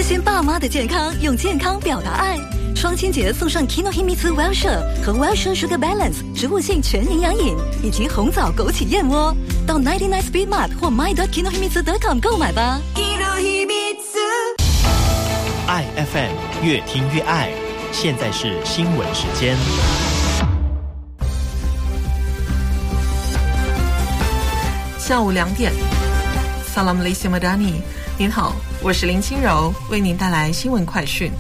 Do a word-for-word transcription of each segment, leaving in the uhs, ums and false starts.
现爸妈的健康，用健康表达爱。双亲节送上 Kinohimitsu Wellshire 和 Wellshire Sugar Balance 植物性全营养饮，以及红枣枸杞燕窝。到 九十九 Speed Mart 或 my dot kinohimitsu dot com 购买吧。 爱 F M 越听越爱，现在是新闻时间。 下午两点 Salam Malaysia Madani， 您好，我是林清柔，为您带来新闻快讯。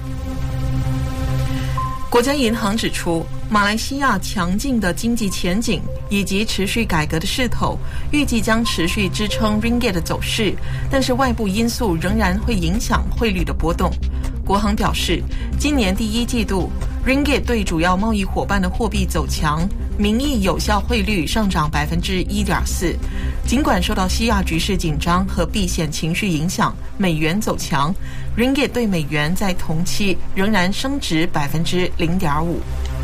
国家银行指出，马来西亚强劲的经济前景以及持续改革的势头，预计将持续支撑 Ringgit 的走势，但是外部因素仍然会影响汇率的波动。国行表示，今年第一季度 Ringgit 对主要贸易伙伴的货币走强，名义有效汇率上涨 百分之一点四。 尽管受到西亚局势紧张和避险情绪影响，美元走强， Ringgit 对美元在同期仍然升值 百分之零点五。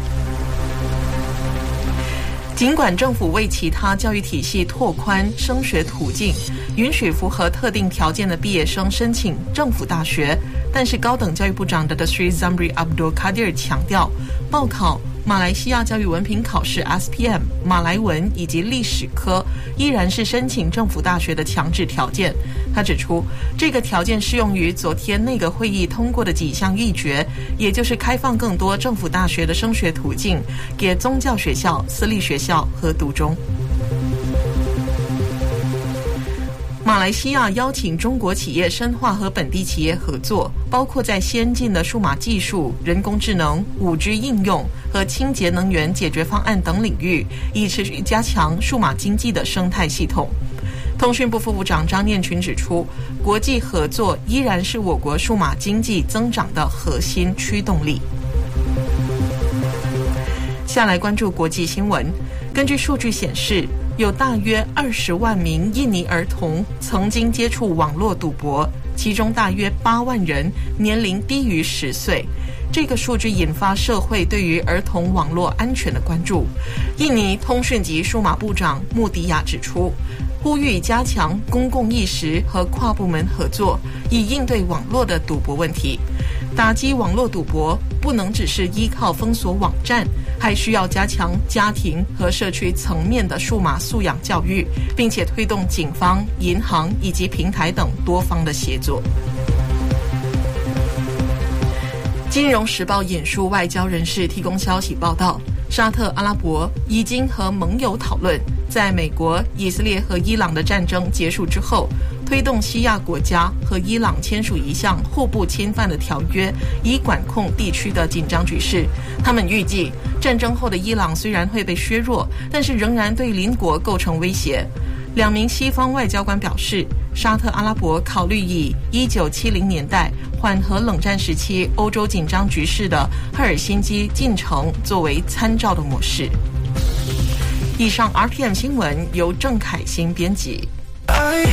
尽管政府为其他教育体系拓宽升学途径，允许符合特定条件的毕业生申请政府大学，但是高等教育部长 Datuk Seri Zamri Abdul Kadir 强调，报考马来西亚教育文凭考试 S P M 马来文以及历史科依然是申请政府大学的强制条件。他指出，这个条件适用于昨天内阁会议通过的几项议决，也就是开放更多政府大学的升学途径给宗教学校、私立学校和独中。马来西亚邀请中国企业深化和本地企业合作，包括在先进的数码技术、人工智能、五 G 应用和清洁能源解决方案等领域，以持续加强数码经济的生态系统。通讯部副部长张念群指出，国际合作依然是我国数码经济增长的核心驱动力。下来关注国际新闻。根据数据显示，有大约二十万名印尼儿童曾经接触网络赌博，其中大约八万人年龄低于十岁。这个数据引发社会对于儿童网络安全的关注。印尼通讯及数码部长穆迪亚指出，呼吁加强公共意识和跨部门合作，以应对网络的赌博问题。打击网络赌博不能只是依靠封锁网站，还需要加强家庭和社区层面的数码素养教育，并且推动警方、银行以及平台等多方的协作。金融时报引述外交人士提供消息报道，沙特阿拉伯已经和盟友讨论，在美国、以色列和伊朗的战争结束之后，推动西亚国家和伊朗签署一项互不侵犯的条约，以管控地区的紧张局势。他们预计，战争后的伊朗虽然会被削弱，但是仍然对邻国构成威胁。两名西方外交官表示，沙特阿拉伯考虑以一九七零年代缓和冷战时期欧洲紧张局势的赫尔辛基进程作为参照的模式。以上 R T M 新闻由郑凯欣编辑。爱